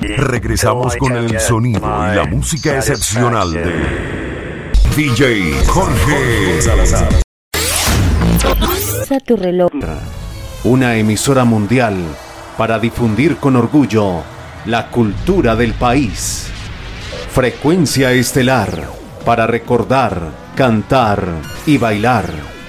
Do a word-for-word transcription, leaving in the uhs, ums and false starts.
Regresamos con el sonido y la música excepcional de D J Jorge Salazar. Usa tu reloj. Una emisora mundial para difundir con orgullo la cultura del país. Frecuencia estelar para recordar, cantar y bailar.